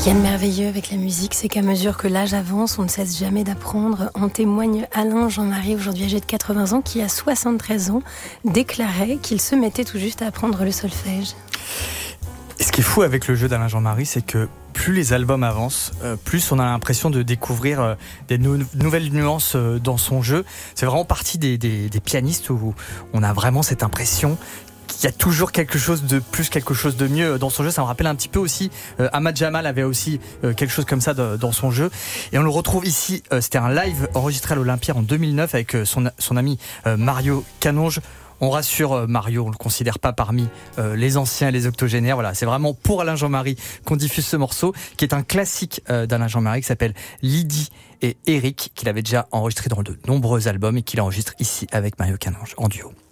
y a de merveilleux avec la musique, c'est qu'à mesure que l'âge avance, on ne cesse jamais d'apprendre. En témoigne Alain Jean-Marie, aujourd'hui âgé de 80 ans, qui à 73 ans déclarait qu'il se mettait tout juste à apprendre le solfège. Et ce qui est fou avec le jeu d'Alain Jean-Marie, c'est que plus les albums avancent, plus on a l'impression de découvrir des nouvelles nuances dans son jeu. C'est vraiment partie des pianistes où on a vraiment cette impression qu'il y a toujours quelque chose de plus, quelque chose de mieux dans son jeu. Ça me rappelle un petit peu aussi, Ahmad Jamal avait aussi quelque chose comme ça dans son jeu. Et on le retrouve ici, c'était un live enregistré à l'Olympia en 2009 avec son ami Mario Canonge. On rassure Mario, on le considère pas parmi les anciens et les octogénaires. Voilà, c'est vraiment pour Alain Jean-Marie qu'on diffuse ce morceau, qui est un classique d'Alain Jean-Marie, qui s'appelle Lydie et Eric, qu'il avait déjà enregistré dans de nombreux albums et qu'il enregistre ici avec Mario Canonge en duo.